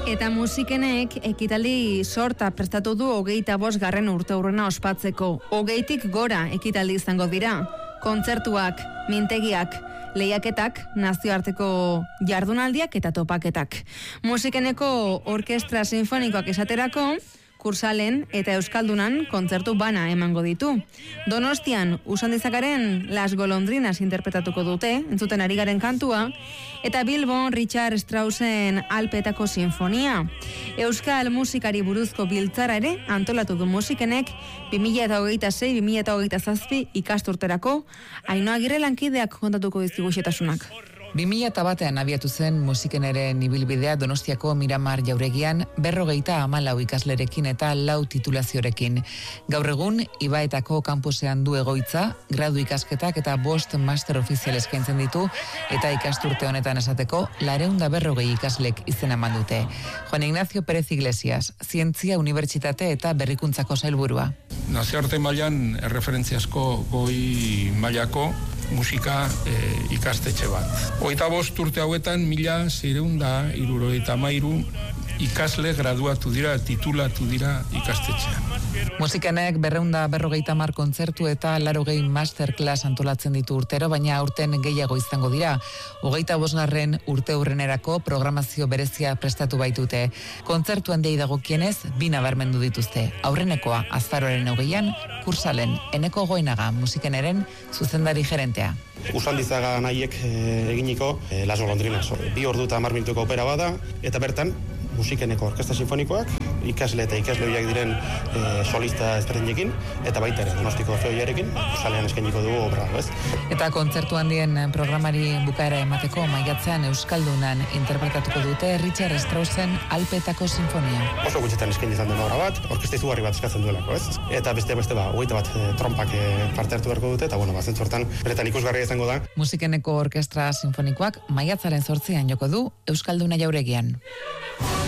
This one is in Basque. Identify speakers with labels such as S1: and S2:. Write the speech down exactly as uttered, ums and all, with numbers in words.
S1: Eta musikenek ekitaldi sorta prestatu du hogeita bost garren urteurrena ospatzeko. Hogeitik gora ekitaldi izango dira. Kontzertuak, mintegiak, lehiaketak, nazioarteko jardunaldiak eta topaketak. Musikeneko orkestra sinfonikoak esaterako, Kursalen eta Euskaldunan kontzertu bana emango ditu. Donostian, Usandizakaren Las Golondrinas interpretatuko dute, entzuten ari garen kantua, eta Bilbon Richard Straussen Alpeetako sinfonia. Euskal musikari buruzko biltzara ere antolatu du musikenek bi mila hogeita sei bi mila hogeita zazpi ikasturterako, Ainhoa Agirre lankideak kontatuko dizkigu xehetasunak.
S2: bi mila batean abiatu zen musikeneren ibilbidea Donostiako Miramar jauregian berrogeita hamalau ikaslerekin eta lau titulaziorekin. Gaur egun, Ibaetako kampusean du egoitza, gradu ikasketak eta bost master ofizial eskaintzen ditu, eta ikasturte honetan esateko, laurehun eta berrogei ikaslek izena eman dute. Juan Ignacio Pérez Iglesias, Zientzia Unibertsitate eta Berrikuntzako sailburua.
S3: Nazioarte mailan erreferentziazko goi mailako musika e, ikastetxe bat. Hogeita bost urte hauetan mila seiehun eta hirurogeita hamairu ikasle graduatu dira, titulatu dira ikastetxean.
S2: Musikenek berrehun eta berrogeita hamar kontzertu eta laurogei masterclass antolatzen ditu urtero, baina aurten gehiago izango dira. Hogeita bosgarren urteurrenerako programazio berezia prestatu baitute. Kontzertu handiei dagokienez, bi nabarmendu dituzte. Aurrenekoa azaroaren hogeian, Kursalen Eneko Goinaga musikeneren zuzendari gerentea.
S4: Usandizaga nahiek e, eginiko e, Las Golondrinas. Bi ordu eta hamar minutuko opera bada, eta bertan musikeneko orkestra sinfonikoak, ikasle eta ikasle horiek diren e, solista ezberdinekin, eta baita ere Donostiko Orfeoiarekin, Kursalean eskainiko dugu obra, ez?
S2: Eta kontzertu handien programari bukaera emateko maiatzean Euskaldunan interpretatuko dute Richard Straussen Alpeetako sinfonia.
S4: Oso gutxetan eskaini izan den obra bat, orkestra izugarri bat eskatzen duelako, ez? Eta beste beste ba, hogeita bat e, trompak e, parte hartu beharko dute, eta bueno, ba, zentzu hortan beretan ikusgarria izango da.
S2: Musikeneko orkestra sinfonikoak maiatzaren zortzian joko du Euskalduna jauregian.